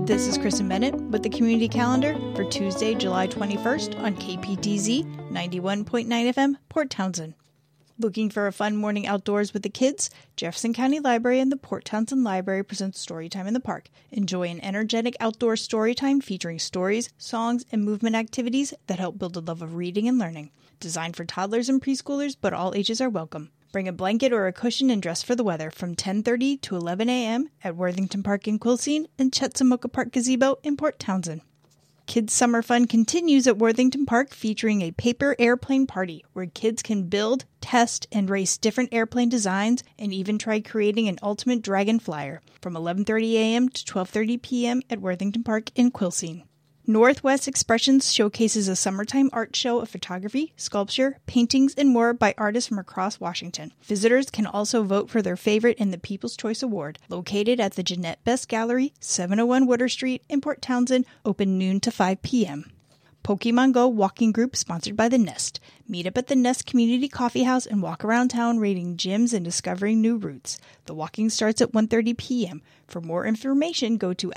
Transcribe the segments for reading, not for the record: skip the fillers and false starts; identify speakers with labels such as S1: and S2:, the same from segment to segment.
S1: This is Kristen Bennett with the Community Calendar for Tuesday, July 21st on KPTZ 91.9 FM, Port Townsend. Looking for a fun morning outdoors with the kids? Jefferson County Library and the Port Townsend Library presents Storytime in the Park. Enjoy an energetic outdoor storytime featuring stories, songs, and movement activities that help build a love of reading and learning. Designed for toddlers and preschoolers, but all ages are welcome. Bring a blanket or a cushion and dress for the weather from 10:30 to 11 a.m. at Worthington Park in Quilcene and Chetzemoka Park Gazebo in Port Townsend. Kids' summer fun continues at Worthington Park, featuring a paper airplane party where kids can build, test, and race different airplane designs and even try creating an ultimate dragon flyer from 11:30 a.m. to 12:30 p.m. at Worthington Park in Quilcene. Northwest Expressions showcases a summertime art show of photography, sculpture, paintings, and more by artists from across Washington. Visitors can also vote for their favorite in the People's Choice Award, located at the Jeanette Best Gallery, 701 Water Street in Port Townsend, open noon to 5 p.m. Pokemon Go walking group sponsored by The Nest. Meet up at the Nest Community Coffee House and walk around town raiding gyms and discovering new routes. The walking starts at 1:30 p.m. For more information, go to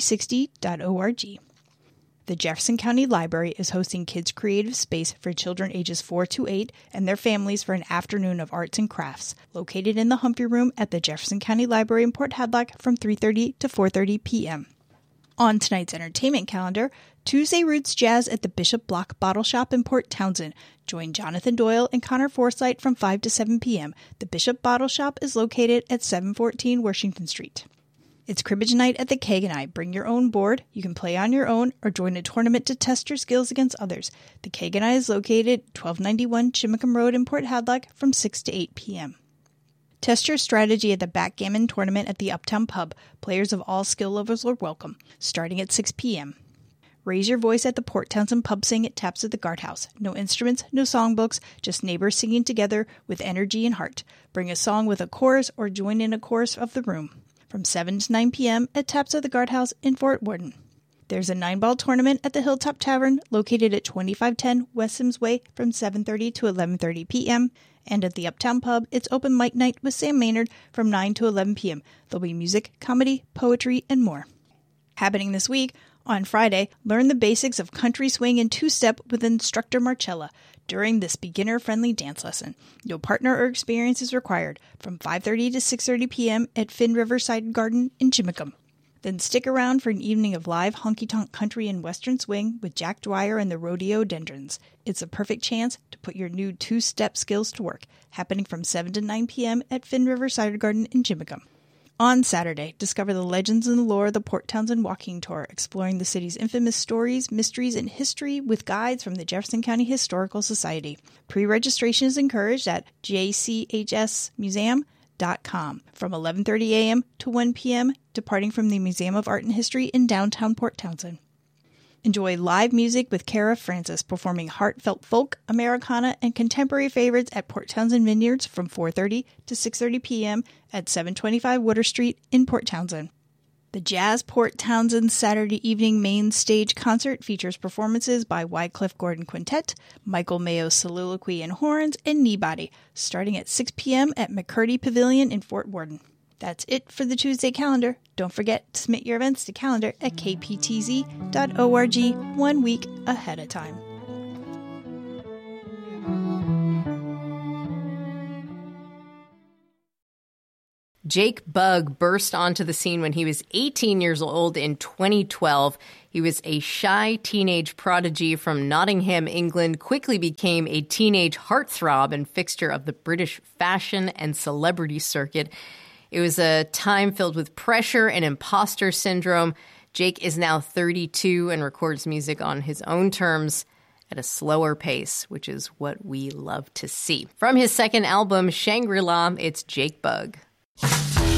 S1: owl360.org. The Jefferson County Library is hosting Kids Creative Space for children ages 4 to 8 and their families for an afternoon of arts and crafts, located in the Humphrey Room at the Jefferson County Library in Port Hadlock from 3:30 to 4:30 p.m. On tonight's entertainment calendar, Tuesday Roots Jazz at the Bishop Block Bottle Shop in Port Townsend. Join Jonathan Doyle and Connor Forsythe from 5 to 7 p.m. The Bishop Bottle Shop is located at 714 Washington Street. It's cribbage night at the Kaganai. Bring your own board. You can play on your own or join a tournament to test your skills against others. The Kaganai is located 1291 Chimacum Road in Port Hadlock from 6 to 8 p.m. Test your strategy at the Backgammon Tournament at the Uptown Pub. Players of all skill levels are welcome, starting at 6 p.m. Raise your voice at the Port Townsend Pub Sing at Taps at the Guardhouse. No instruments, no songbooks, just neighbors singing together with energy and heart. Bring a song with a chorus or join in a chorus of the room. From 7 to 9 p.m. at Taps at the Guardhouse in Fort Worden. There's a 9-ball tournament at the Hilltop Tavern, located at 2510 West Sims Way from 7:30 to 11:30 p.m. And at the Uptown Pub, it's open mic night with Sam Maynard from 9 to 11 p.m. There'll be music, comedy, poetry, and more. Happening this week, on Friday, learn the basics of country swing and two-step with instructor Marcella during this beginner-friendly dance lesson. No partner or experience is required from 5:30 to 6:30 p.m. at Finn Riverside Garden in Chimacum. Then stick around for an evening of live honky-tonk country and western swing with Jack Dwyer and the Rodeo Dendrons. It's a perfect chance to put your new two-step skills to work, happening from 7 to 9 p.m. at Finn Riverside Garden in Chimacum. On Saturday, discover the legends and the lore of the Port Townsend Walking Tour, exploring the city's infamous stories, mysteries, and history with guides from the Jefferson County Historical Society. Pre-registration is encouraged at jchsmuseum.com from 11:30 a.m. to 1 p.m., departing from the Museum of Art and History in downtown Port Townsend. Enjoy live music with Kara Francis performing heartfelt folk, Americana, and contemporary favorites at Port Townsend Vineyards from 4:30 to 6:30 p.m. at 725 Water Street in Port Townsend. The Jazz Port Townsend Saturday evening main stage concert features performances by Wycliffe Gordon Quintet, Michael Mayo's Soliloquy and Horns, and Kneebody, starting at 6 p.m. at McCurdy Pavilion in Fort Worden. That's it for the Tuesday calendar. Don't forget to submit your events to calendar at kptz.org 1 week ahead of time.
S2: Jake Bugg burst onto the scene when he was 18 years old in 2012. He was a shy teenage prodigy from Nottingham, England, quickly became a teenage heartthrob and fixture of the British fashion and celebrity circuit. It was a time filled with pressure and imposter syndrome. Jake is now 32 and records music on his own terms at a slower pace, which is what we love to see. From his second album, Shangri-La, it's Jake Bugg.